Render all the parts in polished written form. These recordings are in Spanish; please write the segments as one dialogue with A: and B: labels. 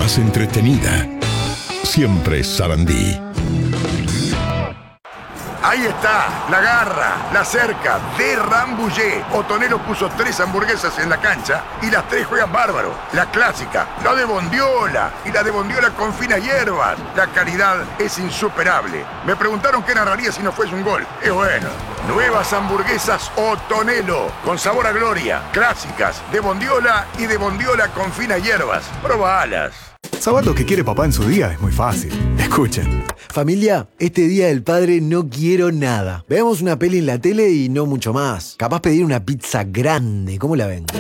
A: más entretenida. Siempre Sarandí.
B: Ahí está, la garra, la cerca de Rambouillet. Otonelo puso 3 hamburguesas en la cancha y las 3 juegan bárbaro. La clásica, la de bondiola y la de bondiola con finas hierbas. La calidad es insuperable. Me preguntaron qué narraría si no fuese un gol. Es bueno. Nuevas hamburguesas Otonelo, con sabor a gloria. Clásicas, de bondiola y de bondiola con finas hierbas. Probalas.
C: Saber lo que quiere papá en su día es muy fácil. Escuchen.
D: Familia, este Día del Padre no quiero nada. Veamos una peli en la tele y no mucho más. Capaz pedir una pizza grande, ¿cómo la ven?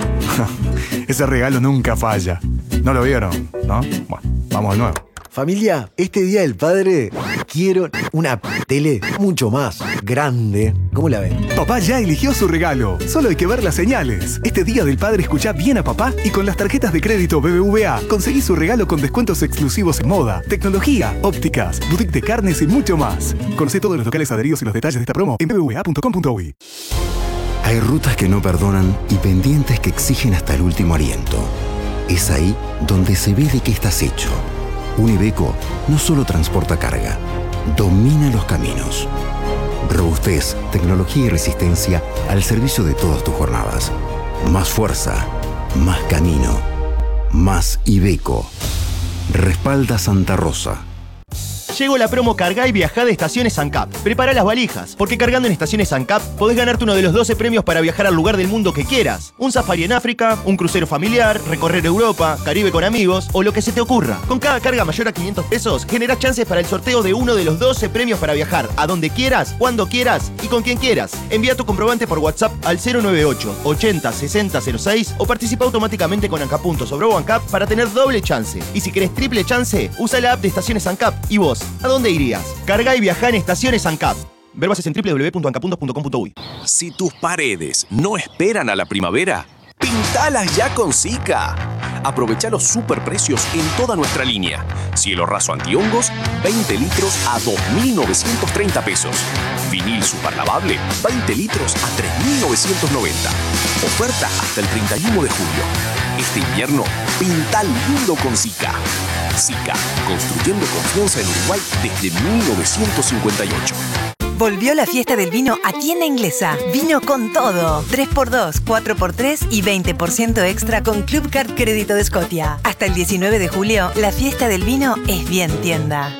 C: Ese regalo nunca falla. ¿No lo vieron? ¿No? Bueno, vamos de nuevo.
D: Familia, este Día del Padre quiero una tele mucho más grande. ¿Cómo la ven?
C: Papá ya eligió su regalo. Solo hay que ver las señales. Este Día del Padre escuchá bien a papá y con las tarjetas de crédito BBVA conseguí su regalo con descuentos exclusivos en moda, tecnología, ópticas, boutique de carnes y mucho más. Conoce todos los locales adheridos y los detalles de esta promo en bbva.com.uy.
E: Hay rutas que no perdonan y pendientes que exigen hasta el último aliento. Es ahí donde se ve de qué estás hecho. Un Iveco no solo transporta carga, domina los caminos. Robustez, tecnología y resistencia al servicio de todas tus jornadas. Más fuerza, más camino, más Iveco. Respalda Santa Rosa.
F: Llegó la promo Cargá y Viajá de Estaciones ANCAP. Prepara las valijas, porque cargando en Estaciones ANCAP podés ganarte uno de los 12 premios para viajar al lugar del mundo que quieras. Un safari en África, un crucero familiar, recorrer Europa, Caribe con amigos o lo que se te ocurra. Con cada carga mayor a 500 pesos, generás chances para el sorteo de uno de los 12 premios para viajar a donde quieras, cuando quieras y con quien quieras. Envía tu comprobante por WhatsApp al 098 80 60 06 o participa automáticamente con ANCAP o ANCAP para tener doble chance. Y si querés triple chance, usa la app de Estaciones ANCAP. ¿Y vos? ¿A dónde irías? Carga y viajá en Estaciones ANCAP. Ver bases en www.ancapuntos.com.uy.
G: Si tus paredes no esperan a la primavera, pintalas ya con Sika. Aprovecha los superprecios en toda nuestra línea. Cielo raso antihongos, 20 litros a 2.930 pesos. Vinil superlavable, 20 litros a 3.990. Oferta hasta el 31 de julio. Este invierno, pinta lindo con Sika. Sika, construyendo confianza en Uruguay desde 1958.
H: Volvió la fiesta del vino a Tienda Inglesa. Vino con todo. 3x2, 4x3 y 20% extra con Club Card Crédito de Scotia. Hasta el 19 de julio, la fiesta del vino es bien tienda.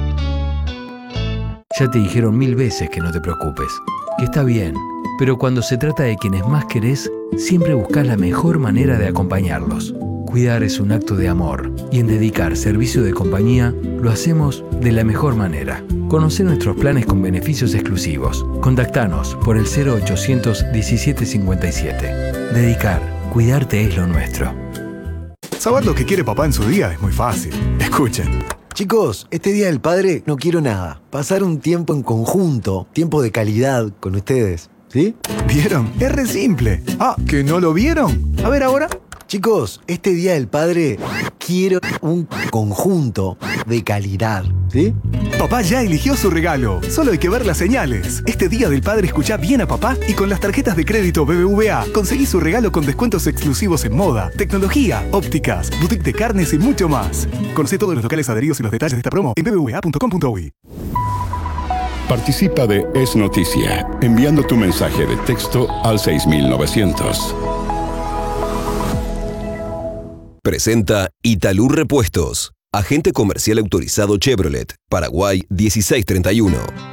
I: Ya te dijeron 1000 veces que no te preocupes, que está bien, pero cuando se trata de quienes más querés, siempre buscas la mejor manera de acompañarlos. Cuidar es un acto de amor y en dedicar servicio de compañía lo hacemos de la mejor manera. Conoce nuestros planes con beneficios exclusivos. Contactanos por el 0800 1757. Dedicar, cuidarte es lo nuestro.
C: Saber lo que quiere papá en su día es muy fácil. Escuchen.
D: Chicos, este Día del Padre no quiero nada. Pasar un tiempo en conjunto, tiempo de calidad con ustedes, ¿sí?
C: ¿Vieron? Es re simple. Ah, ¿que no lo vieron? A ver ahora.
D: Chicos, este Día del Padre quiero un conjunto de calidad, ¿sí?
C: Papá ya eligió su regalo. Solo hay que ver las señales. Este Día del Padre escuchá bien a papá y con las tarjetas de crédito BBVA conseguí su regalo con descuentos exclusivos en moda, tecnología, ópticas, boutique de carnes y mucho más. Conoce todos los locales adheridos y los detalles de esta promo en bbva.com.uy.
A: Participa de Es Noticia enviando tu mensaje de texto al 6900.
J: Presenta Italú Repuestos, agente comercial autorizado Chevrolet, Paraguay 1631.